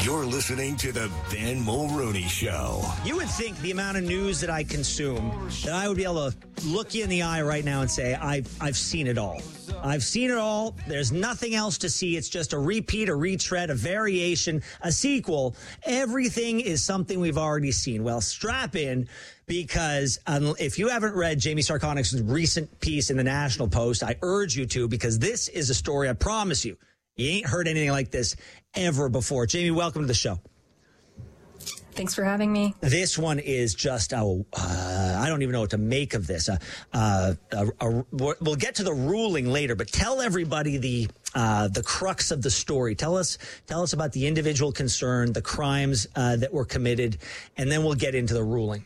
You're listening to the Ben Mulrooney Show. You would think the amount of news that I consume, that I would be able to look you in the eye right now and say, I've seen it all. I've seen it all. There's nothing else to see. It's just a repeat, a retread, a variation, a sequel. Everything is something we've already seen. Well, strap in, because if you haven't read Jamie Sarkonik's recent piece in the National Post, I urge you to, because this is a story, I promise you, you ain't heard anything like this ever before. Jamie, welcome to the show. Thanks for having me. This one is just, I don't even know what to make of this. We'll get to the ruling later, but tell everybody the crux of the story. Tell us about the individual concerned, the crimes that were committed, and then we'll get into the ruling.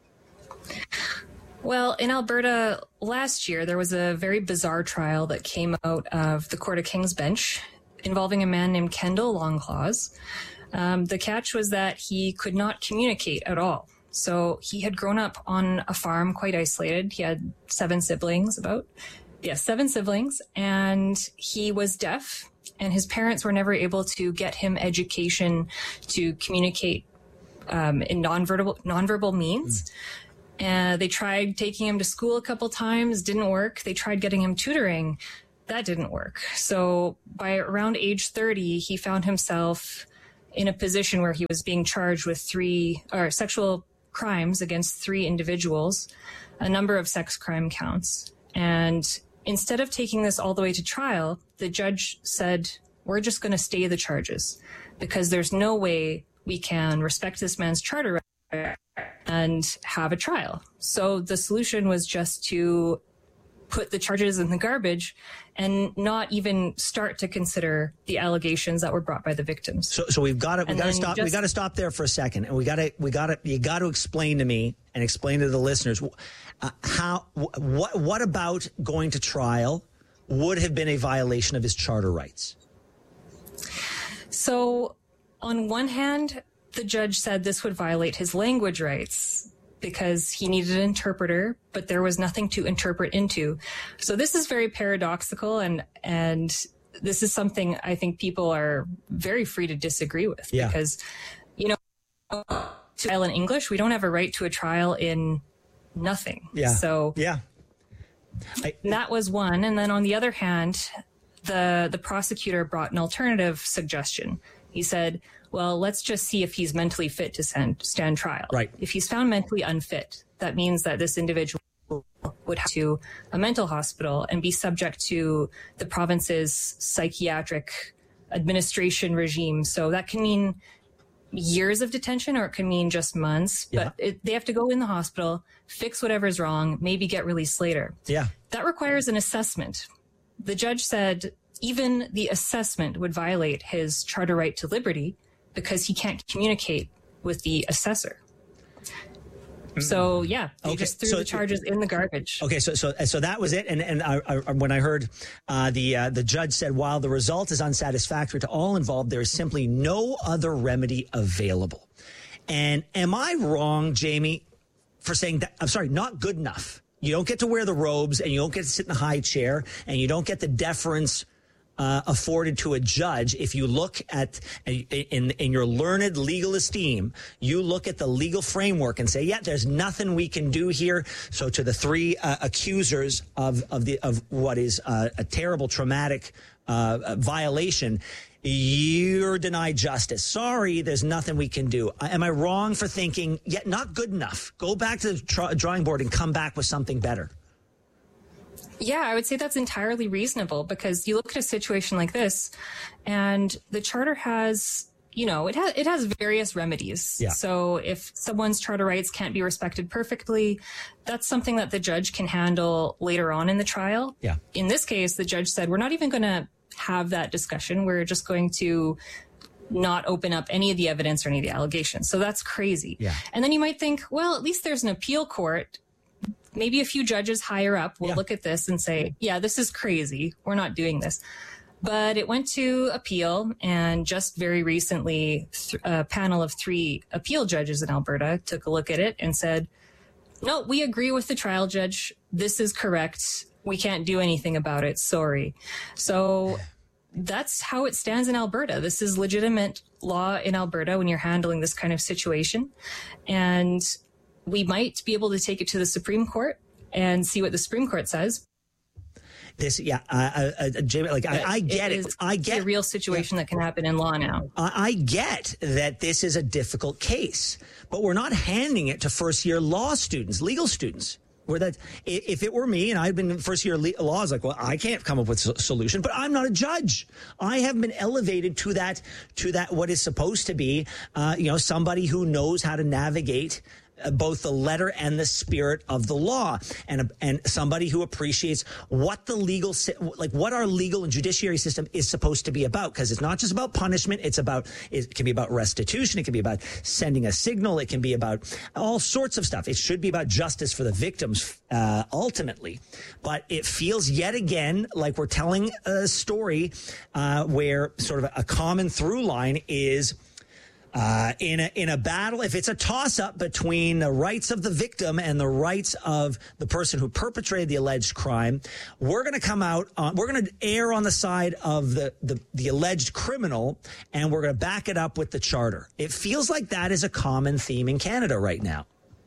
Well, in Alberta last year, there was a very bizarre trial that came out of the Court of King's Bench involving a man named Kendall Longclaws. The catch was that he could not communicate at all. So he had grown up on a farm, quite isolated. He had seven siblings, and he was deaf, and his parents were never able to get him education to communicate in nonverbal means. They tried taking him to school a couple times, didn't work. They tried getting him tutoring. That didn't work. So by around age 30, he found himself in a position where he was being charged with sexual crimes against three individuals, a number of sex crime counts. And instead of taking this all the way to trial, the judge said, we're just going to stay the charges because there's no way we can respect this man's charter right and have a trial. So the solution was just to put the charges in the garbage and not even start to consider the allegations that were brought by the victims. So we got to stop there for a second, and you got to explain to me and explain to the listeners what about going to trial would have been a violation of his charter rights. So on one hand, the judge said this would violate his language rights because he needed an interpreter, but there was nothing to interpret into. So this is very paradoxical, and this is something I think people are very free to disagree with. Yeah. Because, to trial in English, we don't have a right to a trial in nothing. Yeah. So yeah. That was one. And then on the other hand, the prosecutor brought an alternative suggestion. He said, well, let's just see if he's mentally fit to stand trial. Right. If he's found mentally unfit, that means that this individual would have to a mental hospital and be subject to the province's psychiatric administration regime. So that can mean years of detention, or it can mean just months. Yeah. But they have to go in the hospital, fix whatever's wrong, maybe get released later. Yeah. That requires an assessment. The judge said even the assessment would violate his charter right to liberty because he can't communicate with the assessor. So they just threw the charges in the garbage. Okay, so that was it. And when I heard the judge said, while the result is unsatisfactory to all involved, there is simply no other remedy available. And am I wrong, Jamie, for saying that? I'm sorry, not good enough. You don't get to wear the robes, and you don't get to sit in the high chair, and you don't get the deference afforded to a judge. If you look at in your learned legal esteem, you look at the legal framework and say, yeah, there's nothing we can do here. So to the three accusers of what is a terrible, traumatic violation, you're denied justice. Sorry, there's nothing we can do. Am I wrong for thinking, not good enough? Go back to the drawing board and come back with something better. Yeah, I would say that's entirely reasonable, because you look at a situation like this and the charter has, it has various remedies. Yeah. So if someone's charter rights can't be respected perfectly, that's something that the judge can handle later on in the trial. Yeah. In this case, the judge said, we're not even going to have that discussion. We're just going to not open up any of the evidence or any of the allegations. So that's crazy. Yeah. And then you might think, well, at least there's an appeal court. Maybe a few judges higher up will look at this and say, yeah, this is crazy. We're not doing this. But it went to appeal, and just very recently, a panel of 3 appeal judges in Alberta took a look at it and said, no, we agree with the trial judge. This is correct. We can't do anything about it. Sorry. So that's how it stands in Alberta. This is legitimate law in Alberta when you're handling this kind of situation. And we might be able to take it to the Supreme Court and see what the Supreme Court says. Jamie, I get it. I get a real situation that can happen in law now. I get that this is a difficult case, but we're not handing it to first-year law students, legal students. Where that, if it were me and I'd been in first-year law, I was like, well, I can't come up with a solution, but I'm not a judge. I have been elevated to that what is supposed to be, somebody who knows how to navigate both the letter and the spirit of the law, and somebody who appreciates what the what our legal and judiciary system is supposed to be about. Because it's not just about punishment. It can be about restitution. It can be about sending a signal. It can be about all sorts of stuff. It should be about justice for the victims, ultimately. But it feels yet again like we're telling a story where sort of a common through line is, in a battle, if it's a toss-up between the rights of the victim and the rights of the person who perpetrated the alleged crime, we're going to come out, we're going to err on the side of the alleged criminal, and we're going to back it up with the charter. It feels like that is a common theme in Canada right now.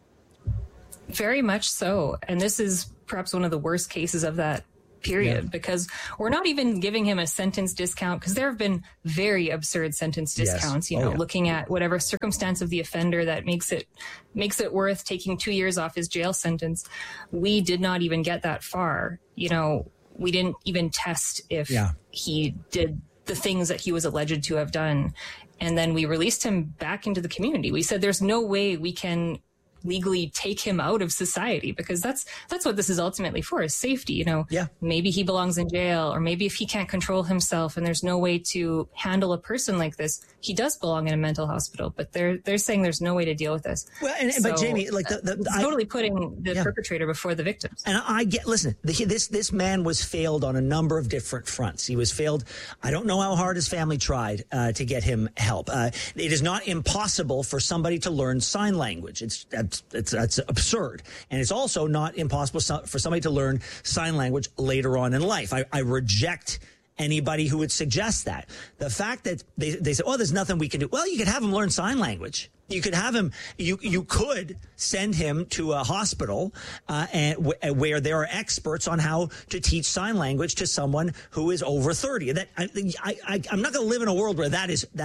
Very much so. And this is perhaps one of the worst cases of that period, because we're not even giving him a sentence discount, because there have been very absurd sentence discounts, looking at whatever circumstance of the offender that makes it worth taking 2 years off his jail sentence. We did not even get that far. We didn't even test if he did the things that he was alleged to have done. And then we released him back into the community. We said there's no way we can legally take him out of society, because that's what this is ultimately for, is safety. Maybe he belongs in jail, or maybe if he can't control himself and there's no way to handle a person like this, he does belong in a mental hospital. But they're saying there's no way to deal with this. Well, but Jamie, like totally putting the perpetrator before the victims. And this man was failed on a number of different fronts. He was failed. I don't know how hard his family tried to get him help. It is not impossible for somebody to learn sign language. That's absurd. And it's also not impossible for somebody to learn sign language later on in life. I reject anybody who would suggest that. The fact that they say, oh, there's nothing we can do. Well, you could have him learn sign language. You could have him, you could send him to a hospital where there are experts on how to teach sign language to someone who is over 30. That I'm not going to live in a world where that is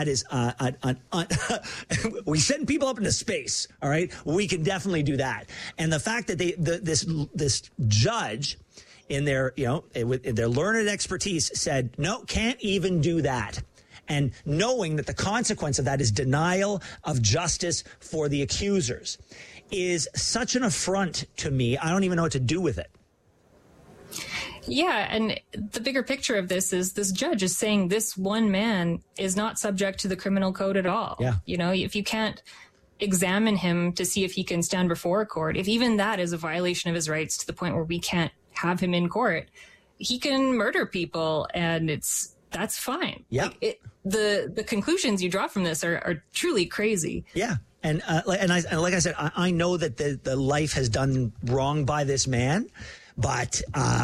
we send people up into space. All right, we can definitely do that. And the fact that this judge, in their learned expertise, said no, can't even do that. And knowing that the consequence of that is denial of justice for the accusers is such an affront to me. I don't even know what to do with it. Yeah, and the bigger picture of this is this judge is saying this one man is not subject to the criminal code at all. Yeah. If you can't examine him to see if he can stand before a court, if even that is a violation of his rights to the point where we can't have him in court, he can murder people, and that's fine. Yeah. The conclusions you draw from this are truly crazy. Yeah. And like I said, I know that the life has done wrong by this man, but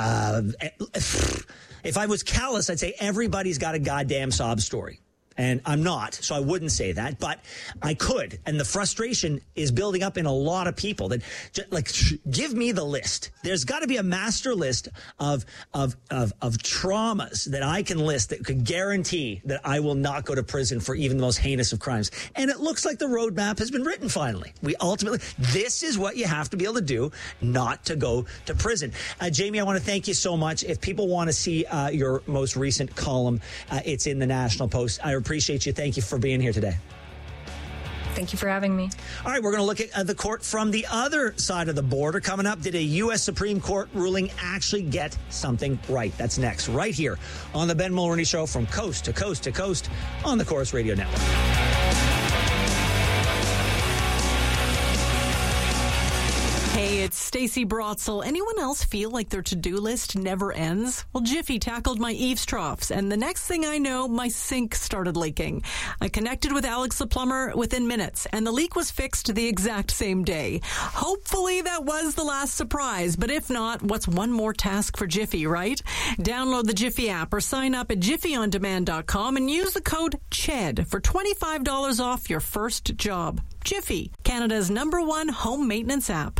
if I was callous, I'd say everybody's got a goddamn sob story. And I'm not, so I wouldn't say that, but I could. And the frustration is building up in a lot of people that give me the list. There's got to be a master list of traumas that I can list that could guarantee that I will not go to prison for even the most heinous of crimes. And it looks like the roadmap has been written finally. This is what you have to be able to do, not to go to prison. Jamie, I want to thank you so much. If people want to see your most recent column, it's in the National Post. I appreciate you. Thank you for being here today. Thank you for having me. All right, we're going to look at the court from the other side of the border. Coming up, did a U.S. Supreme Court ruling actually get something right? That's next, right here on the Ben Mulroney Show, from coast to coast to coast on the Corus Radio Network. Hey, Hey, it's Stacey Brotzel. Anyone else feel like their to-do list never ends? Well, Jiffy tackled my eaves troughs, and the next thing I know, my sink started leaking. I connected with Alex the plumber within minutes, and the leak was fixed the exact same day. Hopefully that was the last surprise, but if not, what's one more task for Jiffy, right? Download the Jiffy app or sign up at jiffyondemand.com and use the code CHED for $25 off your first job. Jiffy, Canada's #1 home maintenance app.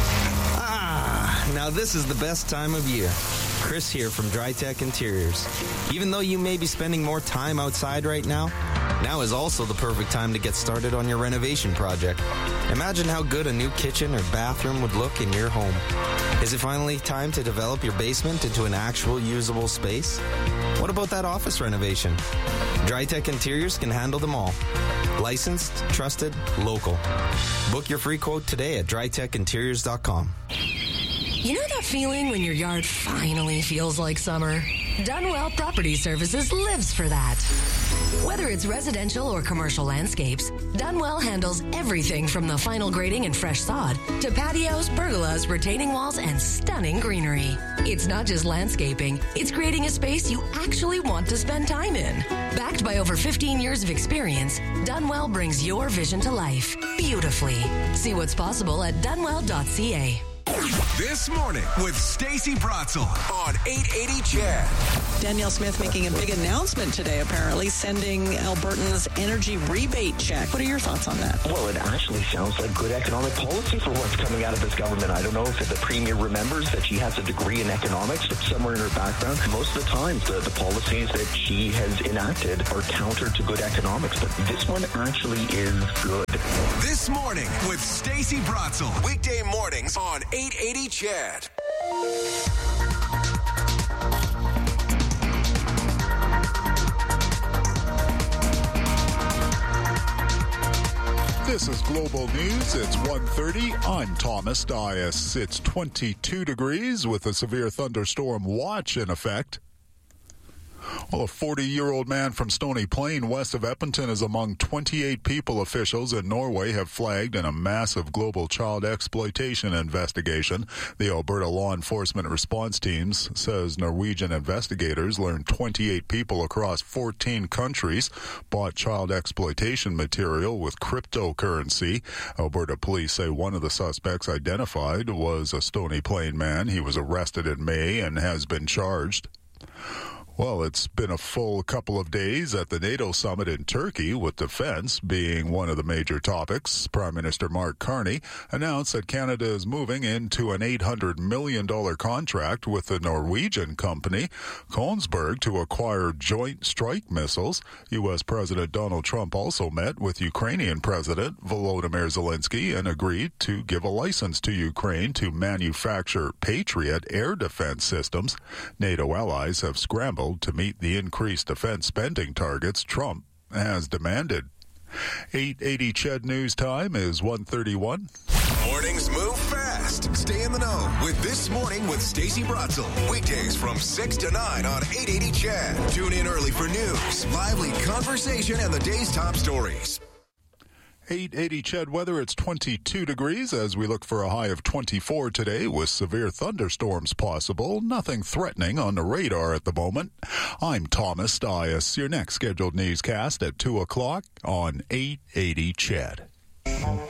Now this is the best time of year. Chris here from DryTech Interiors. Even though you may be spending more time outside right now is also the perfect time to get started on your renovation project. Imagine how good a new kitchen or bathroom would look in your home. Is it finally time to develop your basement into an actual usable space? What about that office renovation? DryTech Interiors can handle them all. Licensed, trusted, local. Book your free quote today at drytechinteriors.com. You know that feeling when your yard finally feels like summer? Dunwell Property Services lives for that. Whether it's residential or commercial landscapes, Dunwell handles everything from the final grading and fresh sod to patios, pergolas, retaining walls, and stunning greenery. It's not just landscaping, it's creating a space you actually want to spend time in. Backed by over 15 years of experience, Dunwell brings your vision to life beautifully. See what's possible at dunwell.ca. This morning with Stacey Brotzel on 880 CHED. Danielle Smith making a big announcement today, apparently, sending Albertans energy rebate check. What are your thoughts on that? Well, it actually sounds like good economic policy for what's coming out of this government. I don't know if the Premier remembers that she has a degree in economics somewhere in her background. Most of the times, the policies that she has enacted are counter to good economics, but this one actually is good. This morning with Stacey Brotzel. Weekday mornings on 880 CHED. This is Global News. It's 1:30. I'm Thomas Dias. It's 22 degrees with a severe thunderstorm watch in effect. Well, a 40-year-old man from Stony Plain, west of Edmonton, is among 28 people officials in Norway have flagged in a massive global child exploitation investigation. The Alberta Law Enforcement Response Teams says Norwegian investigators learned 28 people across 14 countries bought child exploitation material with cryptocurrency. Alberta police say one of the suspects identified was a Stony Plain man. He was arrested in May and has been charged. Well, it's been a full couple of days at the NATO summit in Turkey, with defense being one of the major topics. Prime Minister Mark Carney announced that Canada is moving into an $800 million contract with the Norwegian company Kongsberg to acquire Joint Strike Missiles. U.S. President Donald Trump also met with Ukrainian President Volodymyr Zelensky and agreed to give a license to Ukraine to manufacture Patriot air defense systems. NATO allies have scrambled to meet the increased defense spending targets Trump has demanded. 880 CHED News Time is 1:31. Mornings move fast. Stay in the know with This Morning with Stacey Brotzel. Weekdays from 6 to 9 on 880 CHED. Tune in early for news, lively conversation, and the day's top stories. 880 CHED weather. It's 22 degrees as we look for a high of 24 today with severe thunderstorms possible. Nothing threatening on the radar at the moment. I'm Thomas Dias. Your next scheduled newscast at 2 o'clock on 880 CHED.